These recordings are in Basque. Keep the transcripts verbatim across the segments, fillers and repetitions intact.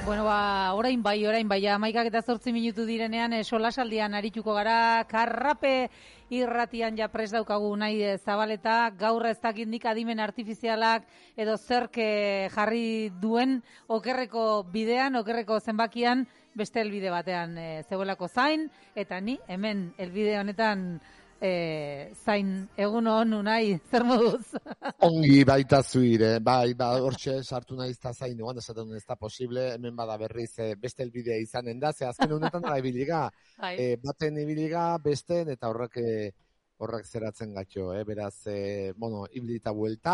Bueno, ba, orain bai, orain bai, amaikak eta zortzi minutu direnean, e, solasaldian arituko gara, karrape irratian ja prest daukagu nahi e, zabaleta, gaur ez dakit nik adimen artifizialak edo zerke jarri duen okerreko bidean, okerreko zenbakian, beste helbide batean e, zegoelako zain, eta ni hemen helbide honetan E, zain egun hon unai, zer moduz? Ongi baita zuire, bai, ba, hortxe sartu nahi izta zain, egon esaten ez da posible, hemen bada berriz e, beste helbidea izanen da, ze azken honetan da ibiliga, e, baten ibiliga, besteen, eta horrek e, horrek zeratzen gatxo, eh? Beraz, e, bueno, ibilita buelta,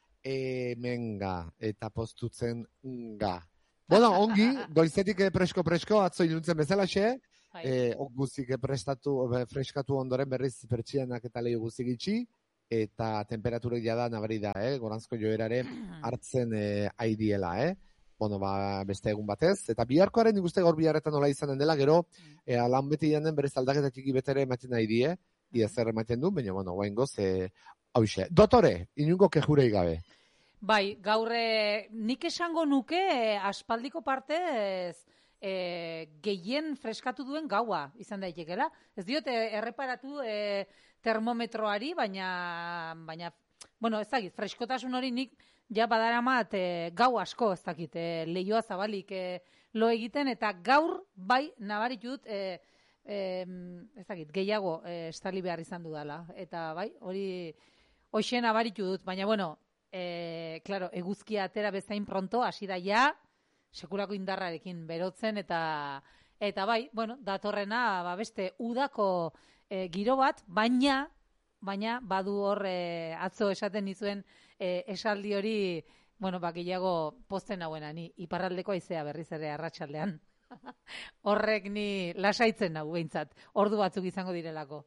e, menga, eta postutzen nga. Bueno, ongi, goizetik presko-presko, atzo iluntzen bezalaxe, Eh, guzik prestatu, freskatu ondoren berriz pertsianak eta lehi guzik itxi, eta temperaturek jada nabari da, eh? Goranzko joerare hartzen eh, aidiela, eh? Bueno, ba, beste egun batez, eta biharkoaren nik uste gaur biharretan nola izanen dela, gero, eh, alan beti janen berriz aldaketa txiki betere ematen nahi die, ia zer ematen du, baina, bueno, guain goz, eh, hauxe. Dotore, inungo kejurei gabe. Bai, gaur nik esango nuke aspaldiko partez, E, gehien freskatu duen gaua izan daitekela. Ez diote erreparatu e, termometroari, baina, baina, bueno, ez dakit, freskotasun hori nik ja badaramat e, gau asko, ez dakit, e, lehioa zabalik e, lo egiten, eta gaur bai nabaritu dut, e, e, ez dakit, gehiago e, estali behar izan dudala. Eta bai, hori hoxe nabaritu dut, baina, bueno, e, claro, eguzkia atera bezain pronto, hasi da ja, sekulako indarrarekin berotzen, eta eta bai, bueno, datorrena ba beste udako e, giro bat, baina baina badu hor e, atzo esaten dizuen e, esaldi hori, bueno, ba gehiago pozten hauena ni iparraldeko haizea berriz ere arratsaldean. Horrek ni lasaitzen nau behintzat, ordu batzuk izango direlako.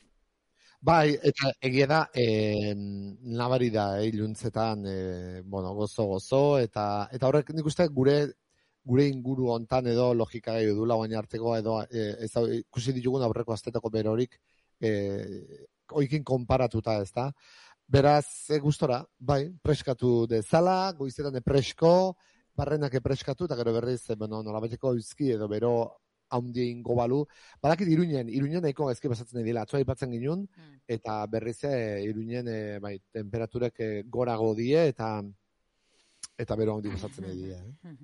Bai, eta egia da, e, nabari da, e, iluntzetan, e, bueno, gozo-gozo, eta eta horrek nik uste gure gure inguru hontan edo logika gehi dula, baina arteko edo e, ez da, ikusi ditugun aurreko astetako berorik, e, oikin konparatuta, ez da. Beraz, e, gustora, bai, preskatu dezala, goizetan presko, barrenak preskatu, eta gero berriz, e, bueno, nolabeteko euski edo bero haundi ingo balu. Badakit Iruinen, Iruinen nahiko ezki pasatzen dira, atzoa ipatzen ginun, mm. eta berriz e, Iruinen e, bai, temperaturek e, gorago die, eta eta bero haundi pasatzen dira. Eh?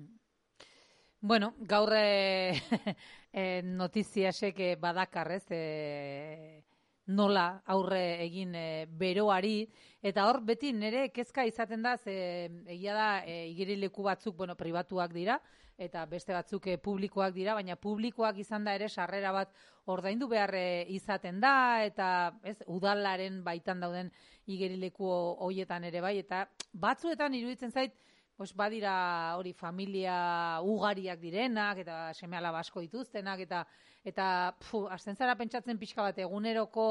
Bueno, gaur e, e, notiziasek badakar, ez, e, nola aurre egin e, beroari, eta hor beti nire kezka izaten da, ze egia da e, igerileku batzuk, bueno, pribatuak dira, eta beste batzuk e, publikoak dira, baina publikoak izan da ere sarrera bat ordaindu behar e, izaten da, eta ez, udalaren baitan dauden igerileku hoietan ere bai, eta batzuetan iruditzen zait, pues badira hori familia ugariak direnak, eta seme-alaba asko dituztenak, eta eta pfu, hasten zara pentsatzen pixka bat eguneroko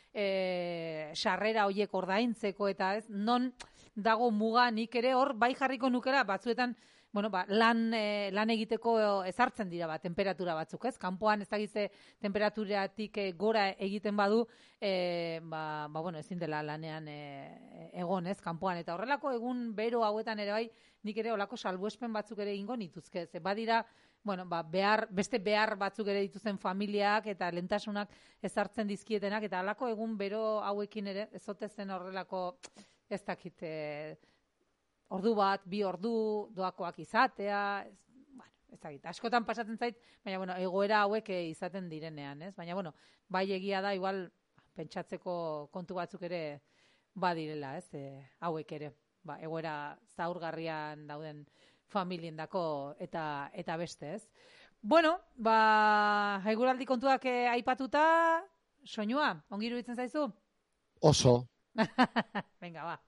e, sarrera hoiek ordaintzeko, eta ez, non dago muga nik ere hor bai jarriko nukera batzuetan, bueno, ba, lan, e, lan egiteko ezartzen dira ba, temperatura batzuk, ez? Kanpoan ez dakize temperaturatik e, gora egiten badu, e, ba, ba, bueno, ezin dela lanean e, egon, ez? Kanpoan, eta horrelako egun bero hauetan ere bai, nik ere olako salbuespen batzuk ere egingo nituzke, ze badira, bueno, ba, behar, beste behar batzuk ere dituzen familiak eta lentasunak ezartzen dizkietenak, eta halako egun bero hauekin ere, ezote zen horrelako, ez dakit, e, ordu bat, bi ordu, doakoak izatea, ez, bueno, ez dakit, askotan pasatzen zait, baina, bueno, egoera hauek izaten direnean, ez? Baina, bueno, bai egia da, igual, pentsatzeko kontu batzuk ere badirela, ez? E, hauek ere, ba, egoera zaurgarrian dauden familiendako eta eta beste, ez? Bueno, ba, eguraldi kontuak eh, aipatuta, soinua, ongi iruditzen zaizu? Oso. Venga, ba.